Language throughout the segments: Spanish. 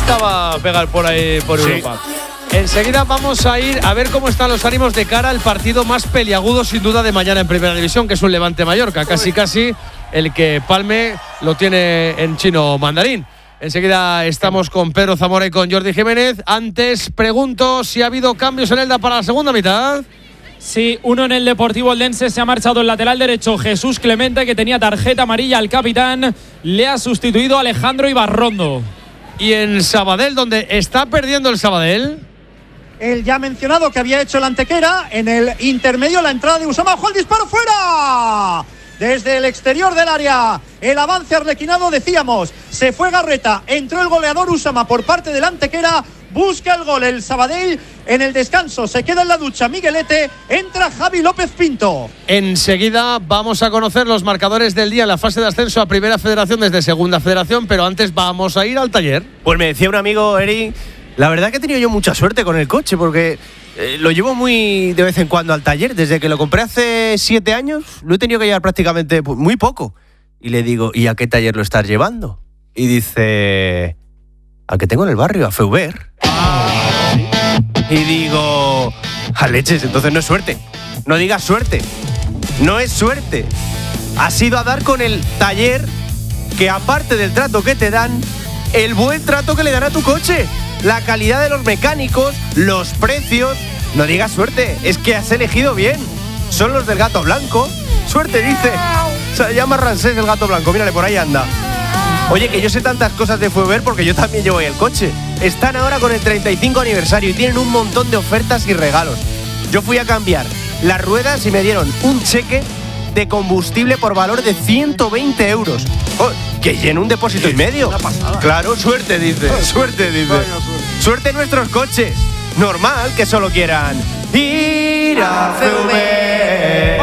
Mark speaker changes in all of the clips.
Speaker 1: gustaba pegar por ahí, por Europa. Enseguida vamos a ir a ver cómo están los ánimos de cara al partido más peliagudo, sin duda, de mañana en Primera División, que es un Levante-Mallorca. Casi el que Palme lo tiene en chino mandarín. Enseguida estamos con Pedro Zamora y con Jordi Jiménez. Antes pregunto si ha habido cambios en Elda para la segunda mitad.
Speaker 2: Sí, uno en el Deportivo Eldense. Se ha marchado el lateral derecho Jesús Clemente, que tenía tarjeta amarilla al capitán. Le ha sustituido Alejandro Ibarrondo.
Speaker 1: Y en Sabadell, donde está perdiendo el Sabadell,
Speaker 3: el ya mencionado que había hecho el Antequera, en el intermedio la entrada de Usama, ¡ojo el disparo fuera! Desde el exterior del área, el avance arlequinado, decíamos, se fue Garreta, entró el goleador Usama por parte del Antequera, busca el gol el Sabadell, en el descanso se queda en la ducha Miguelete, entra Javi López Pinto.
Speaker 1: Enseguida vamos a conocer los marcadores del día en la fase de ascenso a Primera Federación desde Segunda Federación, pero antes vamos a ir al taller.
Speaker 4: Pues me decía un amigo, Eri, la verdad que he tenido yo mucha suerte con el coche, porque lo llevo muy de vez en cuando al taller. Desde que lo compré hace 7 años, lo he tenido que llevar prácticamente muy poco. Y le digo, ¿y a qué taller lo estás llevando? Y dice, al que tengo en el barrio, a Feuber. Y digo, a leches, entonces no es suerte. No digas suerte. No es suerte. Has ido a dar con el taller que, aparte del trato que te dan, el buen trato que le dan a tu coche. La calidad de los mecánicos, los precios. No digas suerte, es que has elegido bien. Son los del Gato Blanco. Suerte, dice. Se llama Ransés el Gato Blanco, mírale, por ahí anda. Oye, que yo sé tantas cosas de Feuber porque yo también llevo ahí el coche. Están ahora con el 35 aniversario y tienen un montón de ofertas y regalos. Yo fui a cambiar las ruedas y me dieron un cheque de combustible por valor de 120 euros. Oh, que lleno un depósito y medio. Claro, suerte, dice. Suerte, dice. Suerte nuestros coches. Normal que solo quieran ir a Feuber.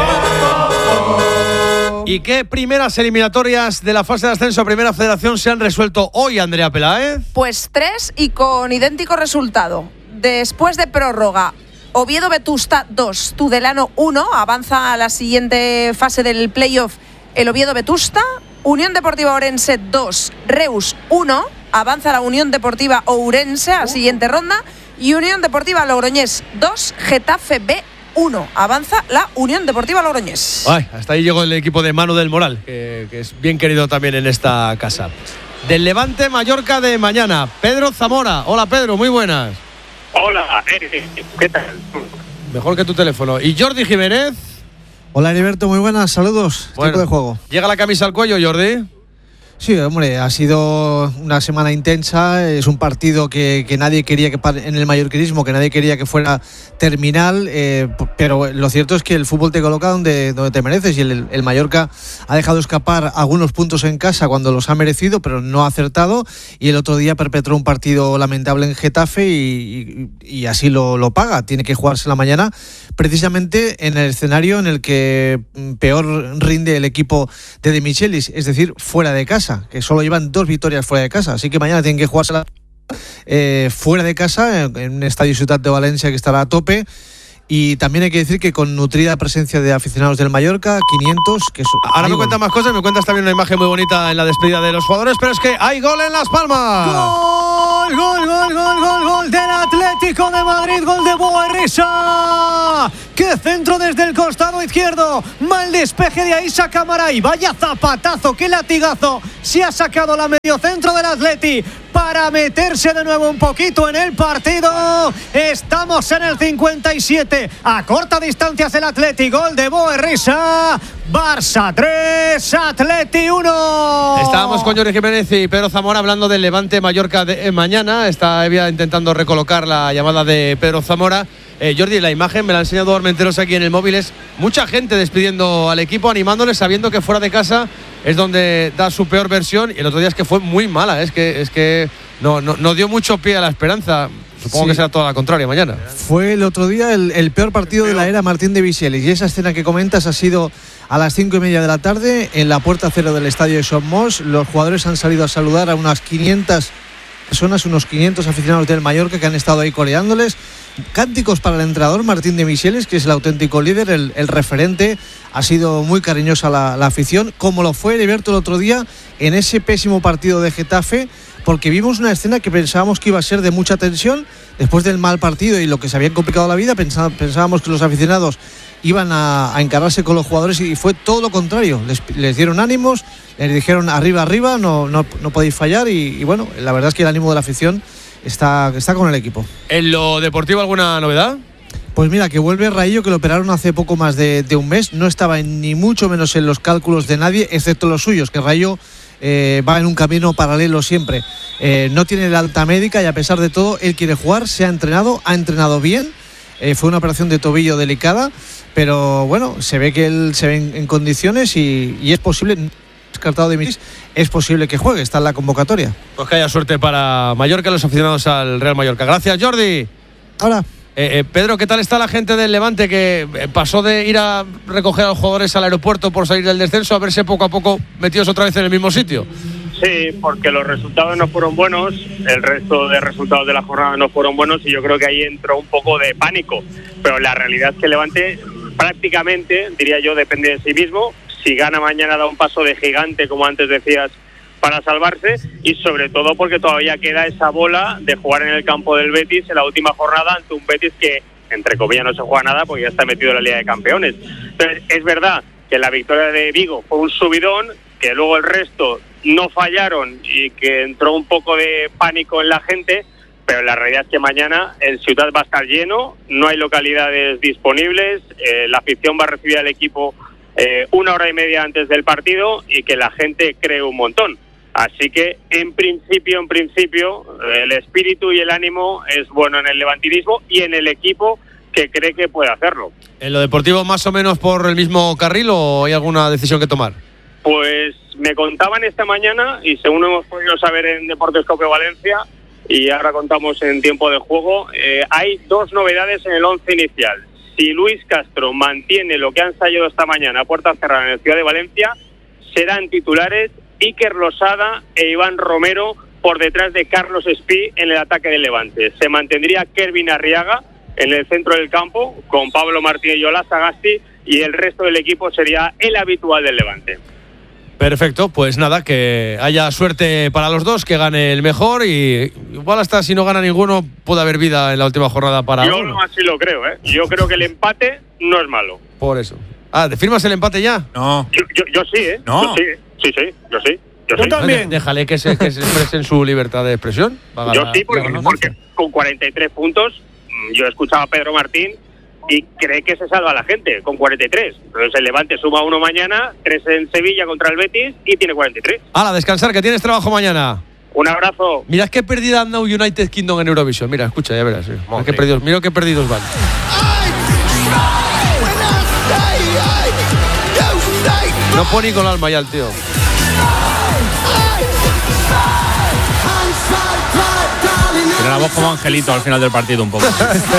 Speaker 1: ¿Y qué primeras eliminatorias de la fase de ascenso a Primera Federación se han resuelto hoy, Andrea Peláez?
Speaker 5: Pues 3 y con idéntico resultado. Después de prórroga, Oviedo-Vetusta 2, Tudelano 1, avanza a la siguiente fase del playoff el Oviedo-Vetusta. Unión Deportiva Ourense 2, Reus 1, avanza la Unión Deportiva Ourense a la siguiente ronda. Y Unión Deportiva Logroñés 2, Getafe B 1, avanza la Unión Deportiva Logroñés.
Speaker 1: Ay, hasta ahí llegó el equipo de Manu del Moral, que es bien querido también en esta casa. Del Levante Mallorca de mañana, Pedro Zamora. Hola Pedro, muy buenas.
Speaker 6: Hola, ¿qué tal?
Speaker 1: Mejor que tu teléfono. ¿Y Jordi Jiménez?
Speaker 7: Hola Heriberto, muy buenas, saludos.
Speaker 1: Bueno,
Speaker 7: tiempo de juego.
Speaker 1: ¿Llega la camisa al cuello, Jordi?
Speaker 7: Sí, hombre, ha sido una semana intensa, es un partido que nadie quería que en el mallorquinismo, que nadie quería que fuera terminal, pero lo cierto es que el fútbol te coloca donde te mereces y el Mallorca ha dejado escapar algunos puntos en casa cuando los ha merecido, pero no ha acertado, y el otro día perpetró un partido lamentable en Getafe y así lo paga. Tiene que jugarse la mañana precisamente en el escenario en el que peor rinde el equipo de De Michelis, es decir, fuera de casa, que solo llevan 2 victorias fuera de casa, así que mañana tienen que jugársela fuera de casa en un estadio Ciutat de Valencia que estará a tope. Y también hay que decir que con nutrida presencia de aficionados del Mallorca, 500.
Speaker 1: Ahora me cuentas más cosas, me cuentas también una imagen muy bonita en la despedida de los jugadores, pero es que hay gol en Las Palmas.
Speaker 8: Gol del Atlético de Madrid, gol de Boerrisa. ¡Qué centro desde el costado izquierdo! Mal despeje de Aisa Camaray. Vaya zapatazo, qué latigazo. Se ha sacado la mediocentro del Atleti para meterse de nuevo un poquito en el partido. Estamos en el 57. A corta distancia es el Atleti. Gol de Boerrisa. Barça 3, Atleti 1.
Speaker 1: Estábamos con Jordi Jiménez y Pedro Zamora hablando del Levante Mallorca de mañana. Está intentando recolocar la llamada de Pedro Zamora. Jordi, la imagen me la ha enseñado Armenteros aquí en el móvil. Es mucha gente despidiendo al equipo, animándoles, sabiendo que fuera de casa es donde da su peor versión. Y el otro día es que fue muy mala. Es que no dio mucho pie a la esperanza. Supongo que será toda la contraria mañana.
Speaker 7: Fue el otro día el peor partido de la era Martín de Michelis. Y esa escena que comentas ha sido a las 5:30 de la tarde en la puerta cero del estadio de Somos. Los jugadores han salido a saludar a unas 500 personas, unos 500 aficionados del Mallorca que han estado ahí coreándoles. Cánticos para el entrenador Martín de Michelis, que es el auténtico líder, el referente. Ha sido muy cariñosa la afición, como lo fue Heriberto el otro día en ese pésimo partido de Getafe, porque vimos una escena que pensábamos que iba a ser de mucha tensión después del mal partido y lo que se había complicado la vida. Pensábamos que los aficionados iban a encararse con los jugadores y fue todo lo contrario. Les dieron ánimos, les dijeron arriba, no podéis fallar y bueno, la verdad es que el ánimo de la afición está con el equipo.
Speaker 1: ¿En lo deportivo alguna novedad?
Speaker 7: Pues mira, que vuelve Raillo, que lo operaron hace poco más de un mes. No estaba ni mucho menos en los cálculos de nadie, excepto los suyos, que Raillo va en un camino paralelo siempre. No tiene la alta médica y a pesar de todo, él quiere jugar, ha entrenado bien. Fue una operación de tobillo delicada, pero bueno, se ve que él se ve en condiciones y es posible, descartado de Michelis, es posible que juegue, está en la convocatoria.
Speaker 1: Pues que haya suerte para Mallorca, los aficionados al Real Mallorca. Gracias, Jordi.
Speaker 7: Ahora.
Speaker 1: Pedro, ¿qué tal está la gente del Levante que pasó de ir a recoger a los jugadores al aeropuerto por salir del descenso a verse poco a poco metidos otra vez en el mismo sitio?
Speaker 6: Sí, porque los resultados no fueron buenos, el resto de resultados de la jornada no fueron buenos y yo creo que ahí entró un poco de pánico. Pero la realidad es que el Levante prácticamente, diría yo, depende de sí mismo. Si gana mañana da un paso de gigante, como antes decías, para salvarse, y sobre todo porque todavía queda esa bola de jugar en el campo del Betis en la última jornada ante un Betis que, entre comillas, no se juega nada porque ya está metido en la Liga de Campeones. Entonces, es verdad que la victoria de Vigo fue un subidón, que luego el resto no fallaron y que entró un poco de pánico en la gente, pero la realidad es que mañana el Ciutat va a estar lleno, no hay localidades disponibles, la afición va a recibir al equipo 1 hora y media antes del partido y que la gente cree un montón. Así que, en principio, el espíritu y el ánimo es bueno en el levantinismo y en el equipo que cree que puede hacerlo.
Speaker 1: ¿En lo deportivo más o menos por el mismo carril o hay alguna decisión que tomar?
Speaker 6: Pues me contaban esta mañana, y según hemos podido saber en Deportes Cope Valencia, y ahora contamos en tiempo de juego, hay 2 novedades en el 11 inicial. Si Luis Castro mantiene lo que ha ensayado esta mañana a puerta cerrada en el Ciudad de Valencia, serán titulares Iker Losada e Iván Romero por detrás de Carlos Espí en el ataque del Levante. Se mantendría Kervin Arriaga en el centro del campo con Pablo Martínez y Ola Sagasti y el resto del equipo sería el habitual del Levante.
Speaker 1: Perfecto, pues nada, que haya suerte para los dos, que gane el mejor y igual hasta si no gana ninguno puede haber vida en la última jornada para uno.
Speaker 6: Yo así lo creo, ¿eh? Yo creo que el empate no es malo.
Speaker 1: Por eso. ¿Te firmas el empate ya?
Speaker 9: No.
Speaker 6: Yo sí, ¿eh?
Speaker 9: No.
Speaker 6: Yo sí.
Speaker 9: Yo también.
Speaker 1: Déjale que se expresen su libertad de expresión.
Speaker 6: Yo sí, porque con 43 puntos, yo escuchaba a Pedro Martín y cree que se salva la gente con 43. Entonces el Levante suma 1 mañana, 3 en Sevilla contra el Betis y tiene 43.
Speaker 1: ¡Hala, descansar, que tienes trabajo mañana!
Speaker 6: Un abrazo.
Speaker 1: Mirad qué perdida anda United Kingdom en Eurovisión. Mira, escucha, ya verás. Mira qué perdidos van. No pone con el alma ya el tío.
Speaker 9: Tiene la voz como Angelito al final del partido un poco.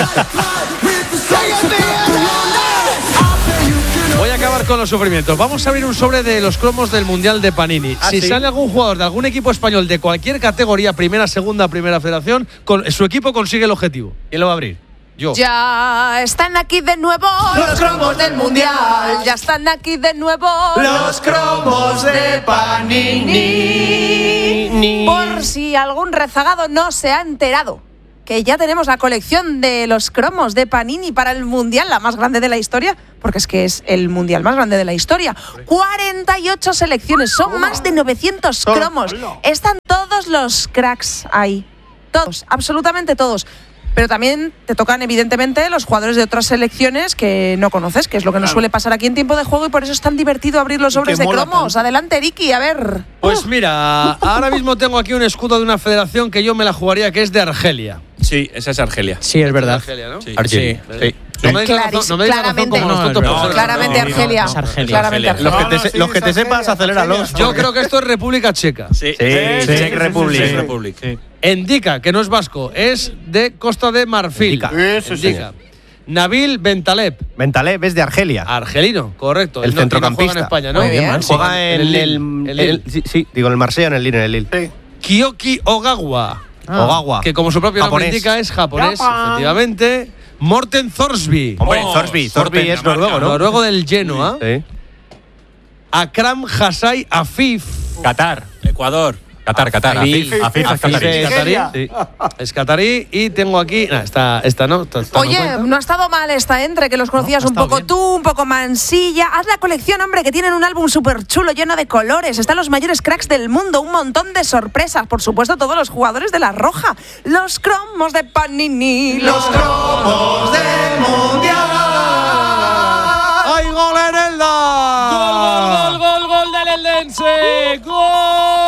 Speaker 1: Voy a acabar con los sufrimientos. Vamos a abrir un sobre de los cromos del Mundial de Panini. Si sale algún jugador de algún equipo español de cualquier categoría, primera, segunda, primera federación, su equipo consigue el objetivo. ¿Quién lo va a abrir? Yo.
Speaker 5: Ya están aquí de nuevo los cromos del Mundial. Ya están aquí de nuevo
Speaker 4: los cromos de Panini.
Speaker 5: Por si algún rezagado no se ha enterado, que ya tenemos la colección de los cromos de Panini para el Mundial, la más grande de la historia, porque es que es el Mundial más grande de la historia. 48 selecciones, son más de 900 cromos. Están todos los cracks ahí. Todos, absolutamente todos. Pero también te tocan, evidentemente, los jugadores de otras selecciones que no conoces, que es lo que nos suele pasar aquí en tiempo de juego, y por eso es tan divertido abrir los sobres de cromos. Tanto. Adelante, Ricky, a ver.
Speaker 1: Pues mira, ahora mismo tengo aquí un escudo de una federación que yo me la jugaría, que es de Argelia.
Speaker 9: Sí, esa es Argelia.
Speaker 7: Sí, es verdad.
Speaker 1: Argelia, ¿no?
Speaker 9: Sí.
Speaker 1: Argelia.
Speaker 9: Sí.
Speaker 1: No me digas razón,
Speaker 5: claramente,
Speaker 1: como nosotros.
Speaker 5: Claramente Argelia.
Speaker 7: Es Argelia.
Speaker 5: Claramente Argelia.
Speaker 4: Los que te sepas, aceléralos.
Speaker 1: Yo creo que esto es República Checa.
Speaker 9: Sí.
Speaker 4: Czech
Speaker 9: Republic.
Speaker 1: Endika, que no es vasco, es de Costa de Marfil. Endika. Nabil Bentaleb.
Speaker 4: Bentaleb es de Argelia.
Speaker 1: Argelino, correcto.
Speaker 4: El centrocampista.
Speaker 1: Juega en España, ¿no?
Speaker 5: Muy bien.
Speaker 4: Juega en el Marsella, en el Lille.
Speaker 1: Kiyoki Ogawa.
Speaker 4: Ogawa.
Speaker 1: Que como su propio nombre indica es japonés, efectivamente. Morten Thorsby.
Speaker 4: Hombre, Thorsby es noruego, ¿no?
Speaker 1: Noruego del Genoa.
Speaker 4: Sí.
Speaker 1: Akram Hassai Afif.
Speaker 9: Qatar, Ecuador. Qatar.
Speaker 1: Afif
Speaker 9: es
Speaker 1: catarí. Sí. Es catarí. Y tengo aquí. Esta no.
Speaker 5: Oye, no ha estado mal esta entre, que los conocías un poco bien. Tú, un poco Mansilla. Haz la colección, hombre, que tienen un álbum súper chulo, lleno de colores. Están los mayores cracks del mundo, un montón de sorpresas. Por supuesto, todos los jugadores de la Roja. Los cromos de Panini.
Speaker 3: Los cromos del Mundial.
Speaker 1: ¡Hay gol en Elda!
Speaker 2: ¡Gol del Eldense! ¡Gol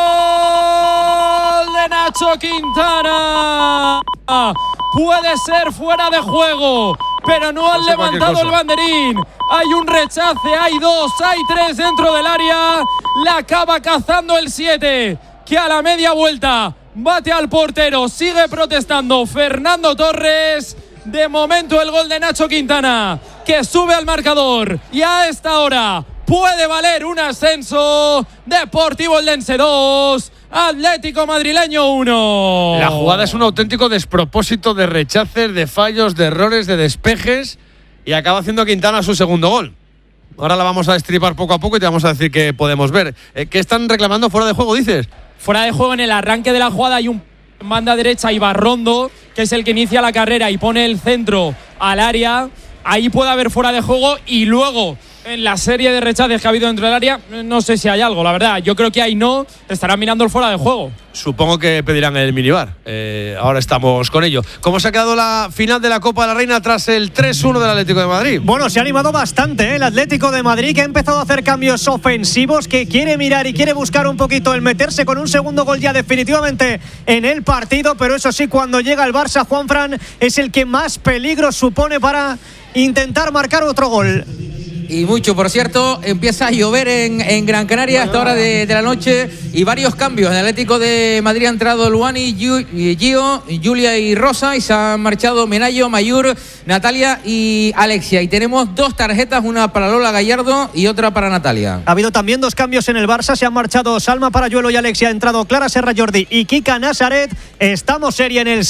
Speaker 2: de Nacho Quintana! Puede ser fuera de juego, pero no han levantado el banderín. Hay un rechace, hay dos, hay tres dentro del área. La acaba cazando el 7, que a la media vuelta bate al portero. Sigue protestando Fernando Torres. De momento el gol de Nacho Quintana, que sube al marcador. Y a esta hora puede valer un ascenso. Deportivo Eldense 2, Atlético Madrileño 1.
Speaker 1: La jugada es un auténtico despropósito de rechaces, de fallos, de errores, de despejes. Y acaba haciendo Quintana su segundo gol. Ahora la vamos a destripar poco a poco y te vamos a decir qué podemos ver. ¿Qué están reclamando fuera de juego, dices?
Speaker 2: Fuera de juego en el arranque de la jugada hay un banda derecha, Ibarrondo, que es el que inicia la carrera y pone el centro al área. Ahí puede haber fuera de juego. Y luego en la serie de rechaces que ha habido dentro del área, no sé si hay algo, la verdad. Yo creo que ahí no, estarán mirando el fuera de juego.
Speaker 1: Supongo que pedirán el minibar. Ahora estamos con ello. ¿Cómo se ha quedado la final de la Copa de la Reina tras el 3-1 del Atlético de Madrid?
Speaker 8: Bueno, se ha animado bastante el Atlético de Madrid, que ha empezado a hacer cambios ofensivos, que quiere mirar y quiere buscar un poquito el meterse con un segundo gol ya definitivamente en el partido. Pero eso sí, cuando llega el Barça, Juanfran es el que más peligro supone para intentar marcar otro gol.
Speaker 10: Y mucho, por cierto, empieza a llover en Gran Canaria a esta hora de la noche y varios cambios. En el Atlético de Madrid ha entrado Luani, Gio, Julia y Rosa, y se han marchado Menayo, Mayur, Natalia y Alexia. Y tenemos dos tarjetas, una para Lola Gallardo y otra para Natalia.
Speaker 8: Ha habido también dos cambios en el Barça. Se han marchado Salma Parayuelo y Alexia. Ha entrado Clara Serra Jordi y Kika Nazaret. Estamos serie en el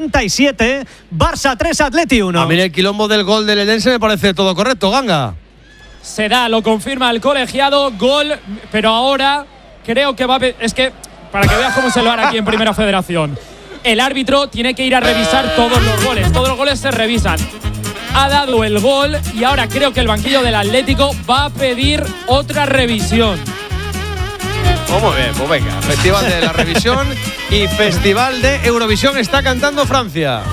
Speaker 8: 67. Barça 3, Atleti 1.
Speaker 1: A mí el quilombo del gol del Eldense me parece todo correcto, Ganga.
Speaker 2: Se da, lo confirma el colegiado, gol, pero ahora creo que va a... Es que, para que veas cómo se lo hará aquí en Primera Federación, el árbitro tiene que ir a revisar todos los goles se revisan. Ha dado el gol y ahora creo que el banquillo del Atlético va a pedir otra revisión.
Speaker 1: Muy bien, pues venga, Festival de la Revisión y Festival de Eurovisión está cantando Francia.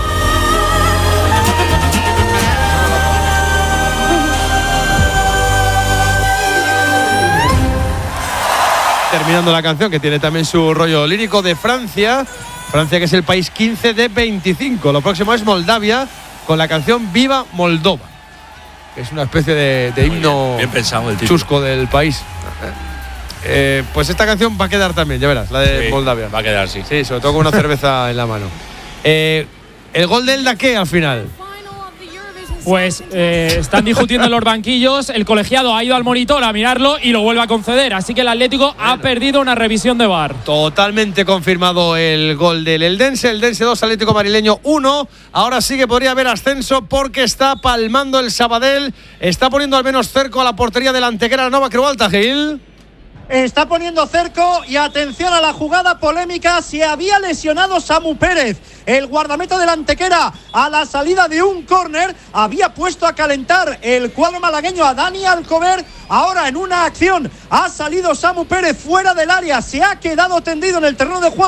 Speaker 1: Terminando la canción, que tiene también su rollo lírico, de Francia. Francia, que es el país 15 de 25. Lo próximo es Moldavia, con la canción Viva Moldova, que es una especie de himno
Speaker 9: bien pensado el
Speaker 1: chusco del país. Pues esta canción va a quedar también, ya verás, la de Moldavia.
Speaker 9: Va a quedar, sí.
Speaker 1: Sí, sobre todo con una cerveza en la mano. ¿El gol de Elda qué al final?
Speaker 2: Pues están discutiendo en los banquillos. El colegiado ha ido al monitor a mirarlo y lo vuelve a conceder. Así que el Atlético ha perdido una revisión de VAR.
Speaker 1: Totalmente confirmado el gol del Eldense. Eldense 2, Atlético Madrileño 1. Ahora sí que podría haber ascenso porque está palmando el Sabadell. Está poniendo al menos cerco a la portería del Antequera la Nova Creu Alta, Gil.
Speaker 3: Está poniendo cerco y atención a la jugada polémica. Se había lesionado Samu Pérez, el guardameta del Antequera, a la salida de un córner. Había puesto a calentar el cuadro malagueño a Dani Alcover. Ahora en una acción ha salido Samu Pérez fuera del área. Se ha quedado tendido en el terreno de juego.